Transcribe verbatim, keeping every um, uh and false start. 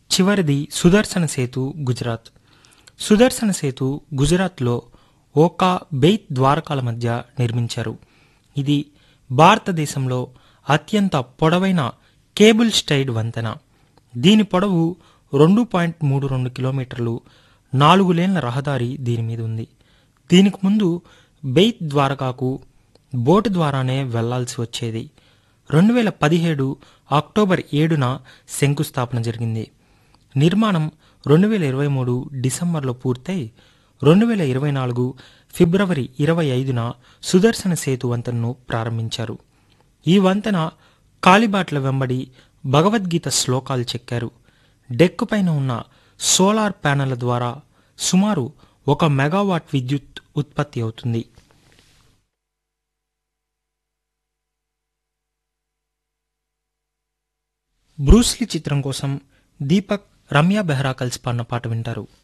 చివరిది సుదర్శన సేతు గుజరాత్. సుదర్శన సేతు గుజరాత్లో ఓకా బెయిత్ ద్వారకాల మధ్య నిర్మించారు. ఇది భారతదేశంలో అత్యంత పొడవైన కేబుల్ స్టైడ్ వంతెన. దీని పొడవు రెండు పాయింట్ మూడు రెండు కిలోమీటర్లు. నాలుగు లేన్ల రహదారి దీని మీద ఉంది. దీనికి ముందు బెయిత్ ద్వారకాకు బోటు ద్వారానే వెళ్లాల్సి వచ్చేది. రెండు వేల పదిహేడు అక్టోబర్ ఏడున శంకుస్థాపన జరిగింది. నిర్మాణం రెండు వేల ఇరవై మూడు డిసెంబర్లో పూర్తయి రెండు వేల ఇరవై నాలుగు ఫిబ్రవరి ఇరవై ఐదున సుదర్శన సేతు వంతెనను ప్రారంభించారు. ఈ వంతెన కాలిబాట్ల వెంబడి భగవద్గీత శ్లోకాలు చెక్కారు. డెక్కు పైన ఉన్న సోలార్ ప్యానెళ్ల ద్వారా సుమారు ఒక మెగావాట్ విద్యుత్ ఉత్పత్తి అవుతుంది. బ్రూస్లీ చిత్రం కోసం దీపక్, రమ్య బెహ్రా కలిసి పాడిన పాట వింటారు.